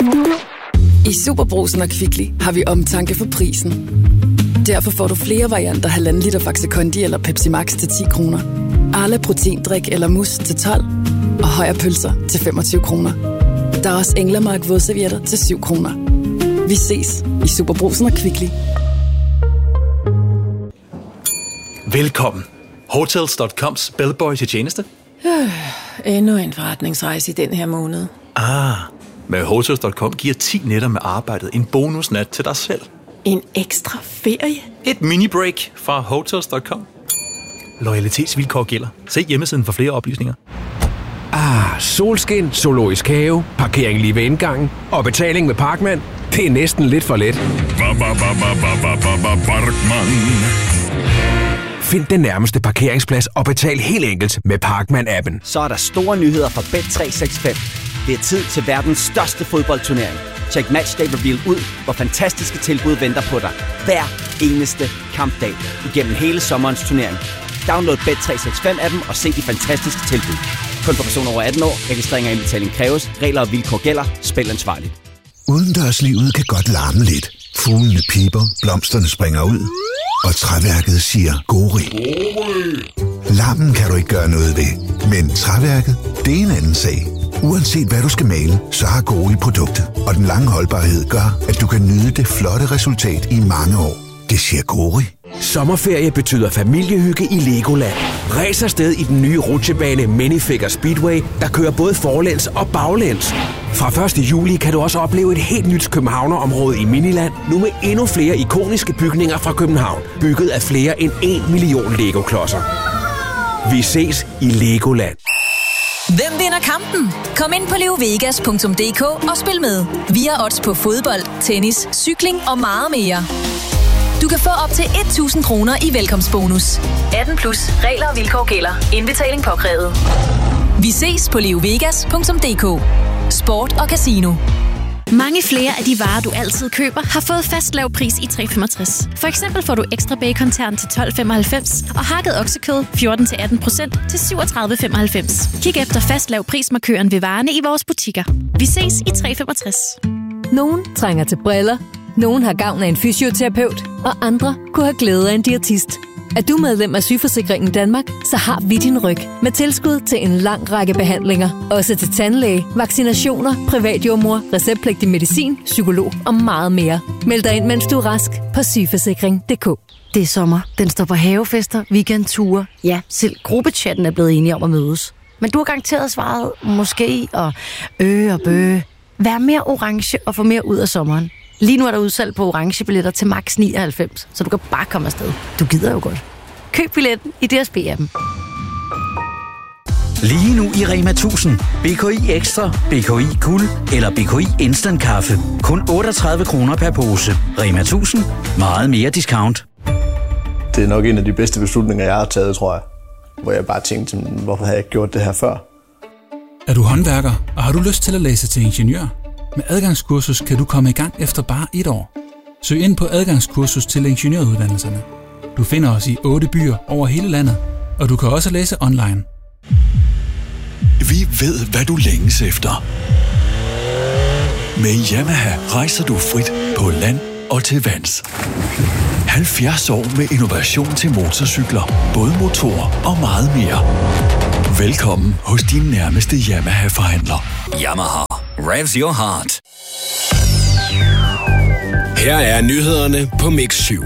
I SuperBrugsen og Kvickly har vi omtanke for prisen. Derfor får du flere varianter 1,5 liter Faxe Kondi eller Pepsi Max til 10 kroner. Arla proteindrik eller mus til 12. Og Højer pølser til 25 kroner. Der er også Englemark vådservietter til 7 kroner. Vi ses i SuperBrugsen og Kvickly. Velkommen. Hotels.coms bellboy til tjeneste. Endnu en forretningsrejse i den her måned. Med Hotels.com giver 10 nætter med arbejdet en bonusnat til dig selv. En ekstra ferie? Et mini-break fra Hotels.com. Loyalitetsvilkår gælder. Se hjemmesiden for flere oplysninger. Solskin, zoologisk have, parkering lige ved indgangen og betaling med Parkman. Det er næsten lidt for let. Find den nærmeste parkeringsplads og betal helt enkelt med Parkman-appen. Så er der store nyheder fra Bet365. Det er tid til verdens største fodboldturnering. Check Matchday Reveal ud, hvor fantastiske tilbud venter på dig. Hver eneste kampdag igennem hele sommerens turnering. Download Bet365-appen og se de fantastiske tilbud. Kun for personer over 18 år. Registrering og indbetaling kræves. Regler og vilkår gælder. Spil ansvarligt. Udendørslivet kan godt larme lidt. Fuglene piper, blomsterne springer ud, og træværket siger gori. Larmen kan du ikke gøre noget ved, men træværket, det er en anden sag. Uanset hvad du skal male, så har Gori produktet, og den lange holdbarhed gør, at du kan nyde det flotte resultat i mange år. Det siger Gori. Sommerferie betyder familiehygge i Legoland. Ræs afsted i den nye rutsjebane Minifigure Speedway, der kører både forlæns og baglæns. Fra 1. juli kan du også opleve et helt nyt Københavnerområde i Miniland, nu med endnu flere ikoniske bygninger fra København, bygget af flere end 1 million Lego-klodser. Vi ses i Legoland. Hvem vinder kampen? Kom ind på leovegas.dk og spil med. Vi har odds på fodbold, tennis, cykling og meget mere. Du kan få op til 1.000 kroner i velkomstbonus. 18 plus. Regler og vilkår gælder. Indbetaling påkrævet. Vi ses på leovegas.dk. Sport og casino. Mange flere af de varer, du altid køber, har fået fast lav pris i 365. For eksempel får du ekstra bacon-tern til 12,95 og hakket oksekød 14-18% til 37,95. Kig efter fast lav prismarkøren ved varerne i vores butikker. Vi ses i 365. Nogen trænger til briller, nogen har gavn af en fysioterapeut, og andre kunne have glæde af en diætist. Er du medlem af Sygeforsikringen Danmark, så har vi din ryg med tilskud til en lang række behandlinger. Også til tandlæge, vaccinationer, privatjordmor, receptpligtig medicin, psykolog og meget mere. Meld dig ind, mens du er rask på sygeforsikring.dk. Det er sommer. Den står på havefester, weekendture. Ja, selv gruppechatten er blevet enige om at mødes. Men du har garanteret svaret måske og og bø. Vær mere orange og få mere ud af sommeren. Lige nu er der udsalg på orange billetter til max 99, så du kan bare komme afsted. Du gider jo godt. Køb billetten i DSB-appen. Lige nu i Rema 1000. BKI Ekstra, BKI Guld eller BKI Instant Kaffe. Kun 38 kroner per pose. Rema 1000. Meget mere discount. Det er nok en af de bedste beslutninger, jeg har taget, tror jeg. Hvor jeg bare tænkte, hvorfor har jeg ikke gjort det her før? Er du håndværker, og har du lyst til at læse til ingeniør? Med adgangskursus kan du komme i gang efter bare 1 år. Søg ind på adgangskursus til ingeniøruddannelserne. Du finder os i 8 byer over hele landet, og du kan også læse online. Vi ved, hvad du længes efter. Med Yamaha rejser du frit på land og til vands. 70 år med innovation til motorcykler, både motor og meget mere. Velkommen hos din nærmeste Yamaha-forhandler. Yamaha. Revs your heart. Her er nyhederne på Mix 7.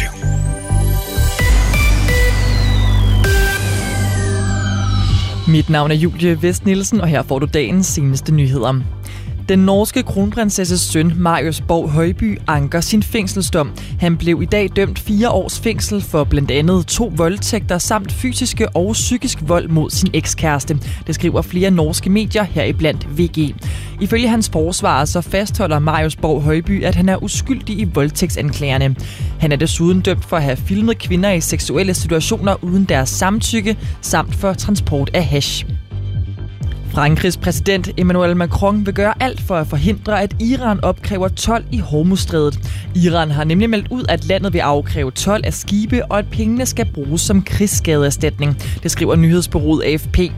Mit navn er Julie Vest Nielsen, og her får du dagens seneste nyheder. Den norske kronprinsesses søn, Marius Borg Højby, anker sin fængselsdom. Han blev i dag dømt 4 års fængsel for blandt andet 2 voldtægter samt fysiske og psykisk vold mod sin ekskæreste. Det skriver flere norske medier, heriblandt VG. Ifølge hans forsvarer så fastholder Marius Borg Højby, at han er uskyldig i voldtægtsanklagerne. Han er desuden dømt for at have filmet kvinder i seksuelle situationer uden deres samtykke, samt for transport af hash. Frankrigs præsident Emmanuel Macron vil gøre alt for at forhindre, at Iran opkræver told i Hormuzstrædet. Iran har nemlig meldt ud, at landet vil afkræve told af skibe, og at pengene skal bruges som krigsskadeerstatning. Det skriver nyhedsbureauet AFP.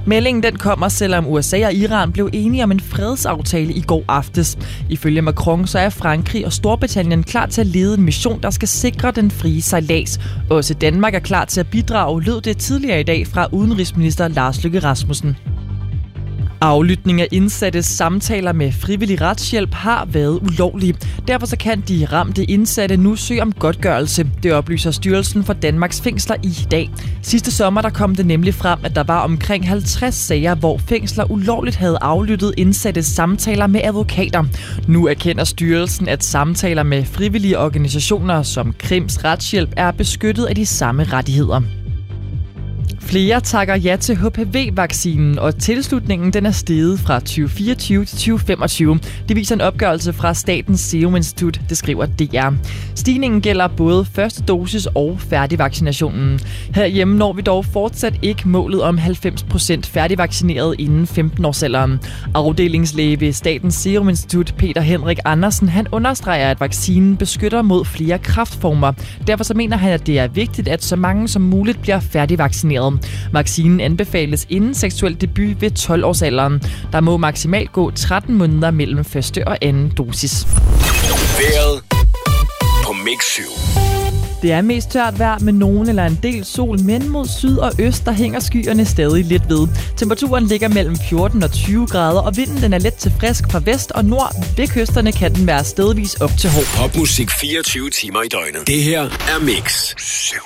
Meldingen den kommer, selvom USA og Iran blev enige om en fredsaftale i går aftes. Ifølge Macron så er Frankrig og Storbritannien klar til at lede en mission, der skal sikre den frie sejlads. Også Danmark er klar til at bidrage, lød det tidligere i dag fra udenrigsminister Lars Løkke Rasmussen. Aflytning af indsattes samtaler med frivillig retshjælp har været ulovlig. Derfor så kan de ramte indsatte nu søge om godtgørelse. Det oplyser Styrelsen for Danmarks Fængsler i dag. Sidste sommer der kom det nemlig frem, at der var omkring 50 sager, hvor fængsler ulovligt havde aflyttet indsattes samtaler med advokater. Nu erkender styrelsen, at samtaler med frivillige organisationer som Krims Retshjælp er beskyttet af de samme rettigheder. Flere takker ja til HPV-vaccinen, og tilslutningen den er steget fra 2024 til 2025. Det viser en opgørelse fra Statens Serum Institut, det skriver DR. Stigningen gælder både første dosis og færdigvaccinationen. Herhjemme når vi dog fortsat ikke målet om 90% færdigvaccineret inden 15-årsalderen. Afdelingslæge ved Statens Serum Institut, Peter Henrik Andersen, han understreger, at vaccinen beskytter mod flere kræftformer. Derfor så mener han, at det er vigtigt, at så mange som muligt bliver færdigvaccineret. Vaccinen anbefales inden seksuel debut ved 12-årsalderen. Der må maksimalt gå 13 måneder mellem første og anden dosis. Vejret på Mix 7. Det er mest tørt vejr med nogen eller en del sol, men mod syd og øst, der hænger skyerne stadig lidt ved. Temperaturen ligger mellem 14 og 20 grader, og vinden den er let til frisk fra vest og nord. Ved kysterne kan den være stedvis op til hård. Popmusik 24 timer i døgnet. Det her er Mix 7.